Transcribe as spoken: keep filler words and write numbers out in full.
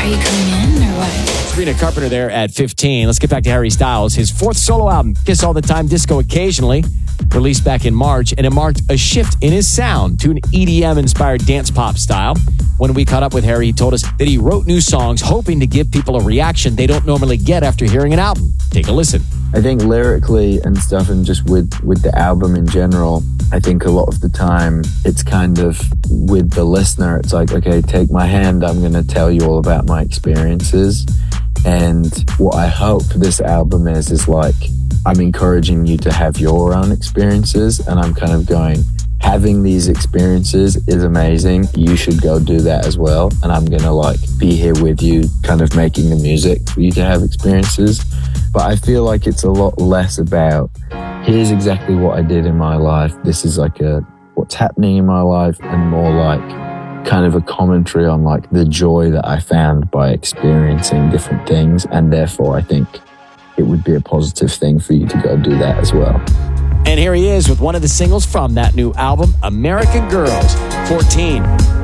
Are you coming in or what? Sabrina Carpenter there at fifteen. Let's get back to Harry Styles. His fourth solo album, Kiss All the Time, Disco Occasionally, released back in March, and it marked a shift in his sound to an E D M-inspired dance pop style. When we caught up with Harry, he told us that he wrote new songs hoping to give people a reaction they don't normally get after hearing an album. Take a listen. I think lyrically and stuff, and just with, with the album in general, I think a lot of the time it's kind of with the listener, it's like, okay, take my hand, I'm going to tell you all about my experiences. And what I hope this album is, is like, I'm encouraging you to have your own experiences, and I'm kind of going, having these experiences is amazing. You should go do that as well. And I'm going to like be here with you, kind of making the music for you to have experiences. But I feel like it's a lot less about, here's exactly what I did in my life. This is like a, what's happening in my life, and more like kind of a commentary on like the joy that I found by experiencing different things. And therefore I think it would be a positive thing for you to go do that as well. And here he is with one of the singles from that new album, American Girls, fourteen.